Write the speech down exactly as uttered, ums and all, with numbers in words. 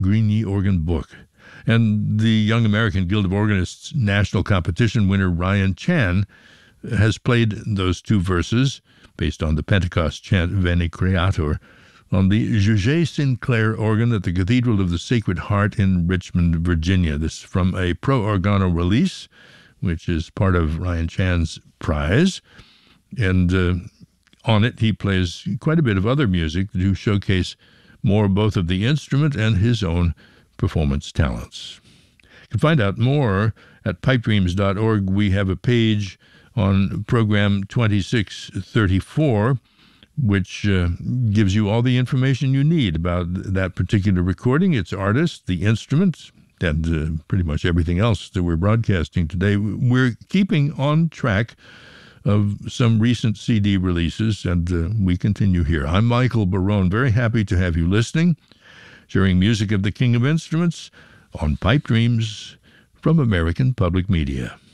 Greeney Organ Book. And the Young American Guild of Organists national competition winner Ryan Chan has played those two verses, based on the Pentecost chant Veni Creator, on the Jugé Sinclair organ at the Cathedral of the Sacred Heart in Richmond, Virginia. This is from a Pro Organo release, which is part of Ryan Chan's prize. And uh, on it, he plays quite a bit of other music to showcase more both of the instrument and his own performance talents. You can find out more at pipe dreams dot org. We have a page on program twenty-six thirty-four, which uh, gives you all the information you need about that particular recording, its artist, the instrument, and uh, pretty much everything else that we're broadcasting today. We're keeping on track of some recent C D releases, and uh, we continue here. I'm Michael Barone, very happy to have you listening, sharing music of the King of Instruments on Pipe Dreams from American Public Media.